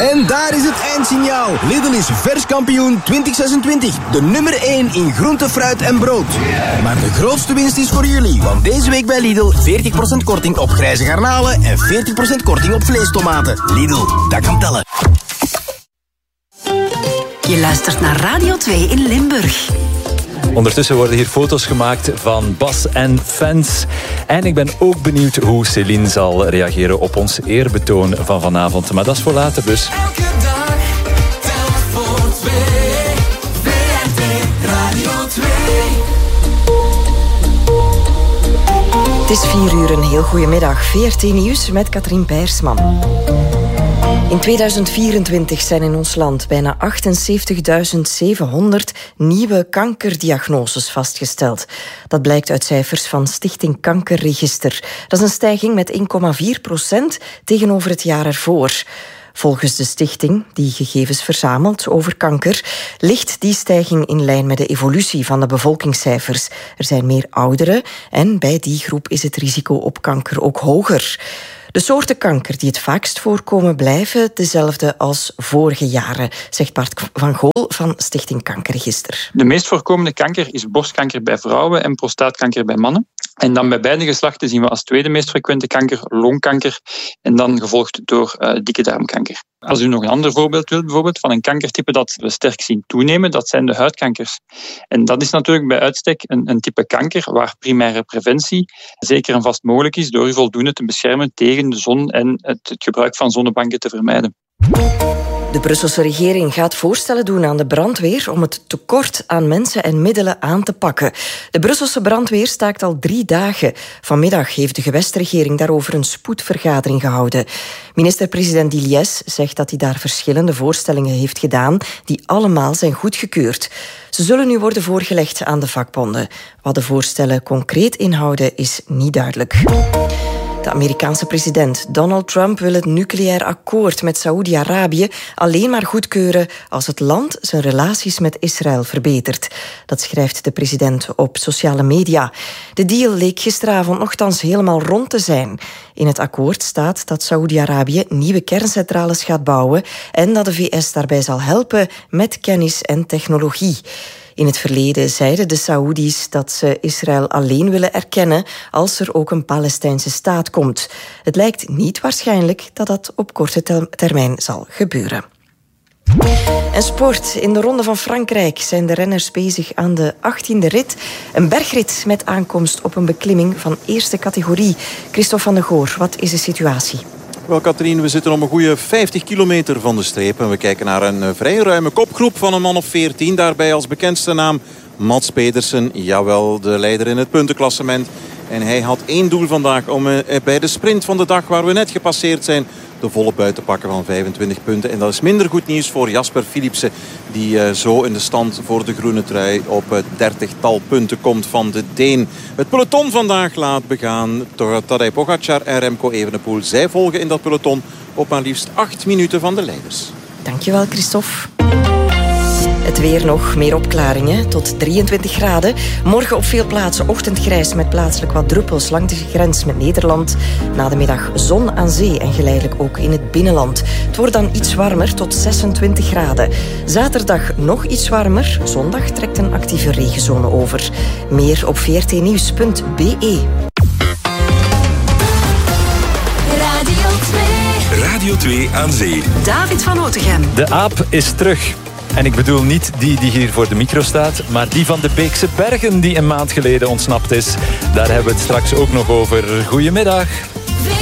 En daar is het eindsignaal. Lidl is vers kampioen 2026. De nummer 1 in groente, fruit en brood. Maar de grootste winst is voor jullie. Want deze week bij Lidl 40% korting op grijze garnalen en 40% korting op vleestomaten. Lidl, dat kan tellen. Je luistert naar Radio 2 in Limburg. Ondertussen worden hier foto's gemaakt van Bas en fans. En ik ben ook benieuwd hoe Céline zal reageren op ons eerbetoon van vanavond. Maar dat is voor later dus. Elke dag telt voor twee. VRT Radio 2. Het is 4 uur, een heel goede middag. VRT Nieuws met Katrien Peirsman. In 2024 zijn in ons land bijna 78.700 nieuwe kankerdiagnoses vastgesteld. Dat blijkt uit cijfers van Stichting Kankerregister. Dat is een stijging met 1,4% tegenover het jaar ervoor. Volgens de stichting, die gegevens verzamelt over kanker, ligt die stijging in lijn met de evolutie van de bevolkingscijfers. Er zijn meer ouderen en bij die groep is het risico op kanker ook hoger. De soorten kanker die het vaakst voorkomen blijven dezelfde als vorige jaren, zegt Bart van Gool van Stichting Kankerregister. De meest voorkomende kanker is borstkanker bij vrouwen en prostaatkanker bij mannen. En dan bij beide geslachten zien we als tweede meest frequente kanker longkanker en dan gevolgd door dikke darmkanker. Als u nog een ander voorbeeld wilt, bijvoorbeeld van een kankertype dat we sterk zien toenemen, dat zijn de huidkankers. En dat is natuurlijk bij uitstek een type kanker waar primaire preventie zeker en vast mogelijk is door u voldoende te beschermen tegen de zon en het gebruik van zonnebanken te vermijden. De Brusselse regering gaat voorstellen doen aan de brandweer om het tekort aan mensen en middelen aan te pakken. De Brusselse brandweer staakt al 3 dagen. Vanmiddag heeft de gewestregering daarover een spoedvergadering gehouden. Minister-president Diliès zegt dat hij daar verschillende voorstellingen heeft gedaan die allemaal zijn goedgekeurd. Ze zullen nu worden voorgelegd aan de vakbonden. Wat de voorstellen concreet inhouden is niet duidelijk. De Amerikaanse president Donald Trump wil het nucleair akkoord met Saoedi-Arabië alleen maar goedkeuren als het land zijn relaties met Israël verbetert. Dat schrijft de president op sociale media. De deal leek gisteravond nochtans helemaal rond te zijn. In het akkoord staat dat Saoedi-Arabië nieuwe kerncentrales gaat bouwen en dat de VS daarbij zal helpen met kennis en technologie. In het verleden zeiden de Saoedi's dat ze Israël alleen willen erkennen als er ook een Palestijnse staat komt. Het lijkt niet waarschijnlijk dat dat op korte termijn zal gebeuren. En sport. In de Ronde van Frankrijk zijn de renners bezig aan de 18e rit. Een bergrit met aankomst op een beklimming van eerste categorie. Christophe van de Goor, wat is de situatie? Wel, Katrien, we zitten op een goede 50 kilometer van de streep. En we kijken naar een vrij ruime kopgroep van een man of 14. Daarbij als bekendste naam Mats Pedersen. Jawel, de leider in het puntenklassement. En hij had 1 doel vandaag om bij de sprint van de dag waar we net gepasseerd zijn de volle buit te pakken van 25 punten. En dat is minder goed nieuws voor Jasper Philipsen, die zo in de stand voor de groene trui op het 30-tal punten komt van de Deen. Het peloton vandaag laat begaan door Tadej Pogacar en Remco Evenepoel. Zij volgen in dat peloton op maar liefst 8 minuten van de leiders. Dankjewel, Christophe. Het weer nog, meer opklaringen, tot 23 graden. Morgen op veel plaatsen ochtendgrijs met plaatselijk wat druppels langs de grens met Nederland. Na de middag zon aan zee en geleidelijk ook in het binnenland. Het wordt dan iets warmer, tot 26 graden. Zaterdag nog iets warmer. Zondag trekt een actieve regenzone over. Meer op vrtnieuws.be. Radio 2 aan zee. David van Otegem. De aap is terug. En ik bedoel niet die hier voor de micro staat, maar die van de Beekse Bergen die een maand geleden ontsnapt is. Daar hebben we het straks ook nog over. Goedemiddag.